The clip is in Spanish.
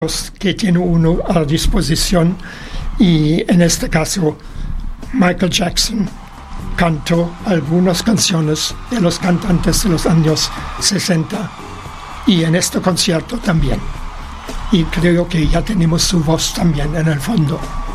que tiene uno a disposición, y en este caso Michael Jackson cantó algunas canciones de los cantantes de los años 60 y en este concierto también, y creo que ya tenemos su voz también en el fondo.